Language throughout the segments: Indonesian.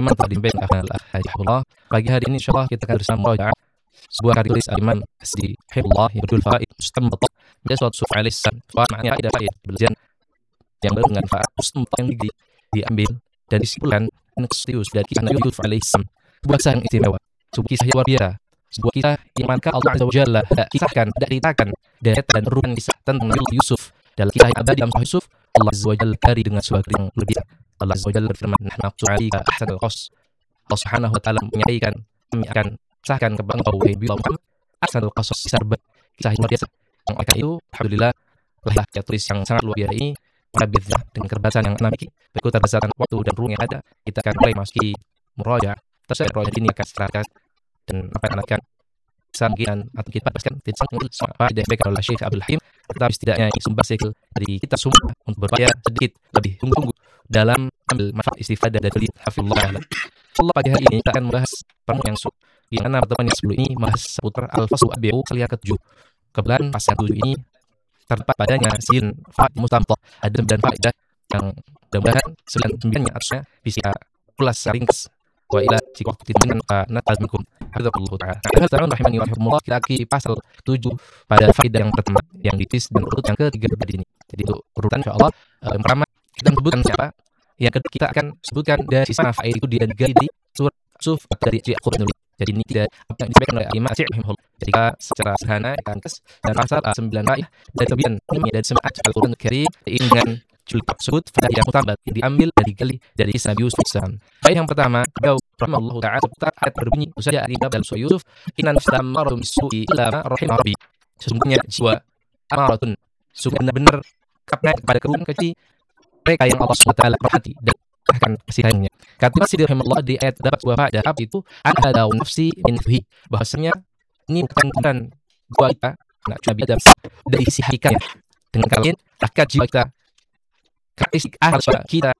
sebagaimana telah disampaikan Allah. Pagi hari ini insyaallah kita akan bersama murajaah sebuah karya tulis Imam Hasdi Hibullah yang berjudul Fawaid Mustanbathah min Surat Yusuf alaihi salam. Maknanya faedah belajar yang baru dengan faedah mustanbathah yang diambil dan disimpulkan serius dari kisah Nabi Yusuf alaihi salam. Sebuah kisah yang istimewa, sebuah kisah yang luar biasa, sebuah kisah yang mana Allah Azza wa Jalla kisahkan, ceritakan dan rukan kisah tentang Nabi Yusuf. Dalam kisah yang abadi dalam Sahih Yusuf, Allah Azza wa Jalla kari dengan sebuah yang lebih. Allah Azza wa Jalla berfirman, "Nahnu naqussu 'alaika ahsanal qasas." Allah Subhanahu wa taala menyampaikan, kami akan kisahkan kepada engkau wahai Muhammad ahsanal qasas, kisah yang luar biasa. Yang akan itu alhamdulillah lah karya tulis yang sangat luar biasa ini menabitnya dengan kerbatasan yang enam ini berikut berdasarkan waktu dan ruang yang ada. Kita akan mulai masuki murajaah. Terus murajaah ini akan setelahkan dan apa yang akan samgian atau kita paskan tidak apa yang disampaikan oleh Syekh Abdul Hakim, tetapi setidaknya ini sumber sekil dari kita semua untuk berupaya sedikit lebih tunggu dalam ambil manfaat istifadah dari hafizullah ta'ala. Allah pagi hari ini kita akan membahas pertemuan yang mana pertemuan yang sebelum ini membahas seputar al-faslu abiu kalian ke-7. Kebetulan pasal 7 ini terdapat padanya sin faedah mustanbathah, ada 9 faedah yang mudah-mudahan 9-nya harusnya bisa ulas ringkas. Wa ila jika waktu ditentukan natazmukum hafizallahu ta'ala. Hadirin rahimani wa rahimakumullah, kita akan pasal 7 pada faedah yang pertama yang ditis dan urut yang ketiga tadi ini. Jadi untuk urutan insyaallah yang pertama kita sebutkan siapa, yang kedua kita akan sebutkan dari mana faedah itu digali di surat Yusuf dari Yaqub bin. Jadi ini tidak apa yang disampaikan oleh Imam Syafi'i rahimahullah. Jadi secara sederhana kita angkas dan pasal 9 faedah dan kemudian ini dari semangat Al-Qur'an Karim dengan judul tersebut faedah yang mutamad yang diambil dari kisah Nabi Yusuf alaihi salam. Faedah yang pertama, beliau rahimahullahu ta'ala ayat berbunyi usaha dalam surah Yusuf, inna nafsa ammaratun bisu'i illa ma rahima rabbi. Sesungguhnya jiwa amaratun sungguh benar-benar kapnya kepada kerugian kecuali mereka yang Allah SWT rahmati dan akan kasih sayangnya. Kata Sidi rahimahullah di ayat dapat sebuah faedah itu ada daun nafsi min fihi, bahwasanya ini bukan jiwa kita enggak cuma beda dari sisi hakikatnya. Dengan kalian hakikat jiwa kita karakteristik kita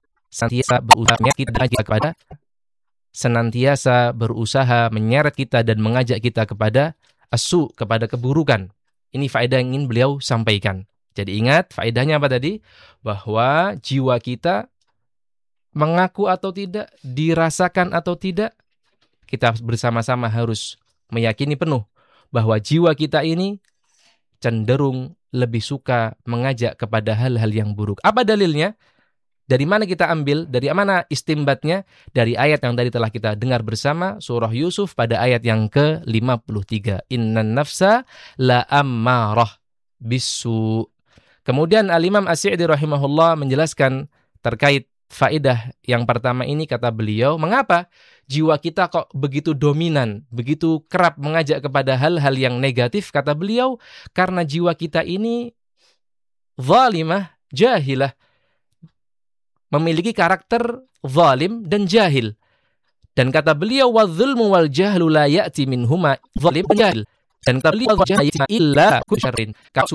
senantiasa berusaha menyeret kita dan mengajak kita kepada asu, kepada keburukan. Ini faedah yang ingin beliau sampaikan. Jadi ingat faedahnya apa tadi? Bahwa jiwa kita mengaku atau tidak, dirasakan atau tidak, kita bersama-sama harus meyakini penuh bahwa jiwa kita ini cenderung lebih suka mengajak kepada hal-hal yang buruk. Apa dalilnya? Dari mana kita ambil? Dari mana istimbatnya? Dari ayat yang tadi telah kita dengar bersama, surah Yusuf pada ayat yang ke-53. Innan nafsa la ammarah bisu. Kemudian Al-Imam As-Sa'di rahimahullah menjelaskan terkait faedah yang pertama ini, kata beliau, mengapa jiwa kita kok begitu dominan, begitu kerap mengajak kepada hal-hal yang negatif? Kata beliau, karena jiwa kita ini zalimah, jahilah, memiliki karakter zalim dan jahil. Dan kata beliau, wadzulmu wal jahlu la ya'ti minhuma zalim dan jahil. Dan kata beliau, jahil illa kusyarrin. Kalau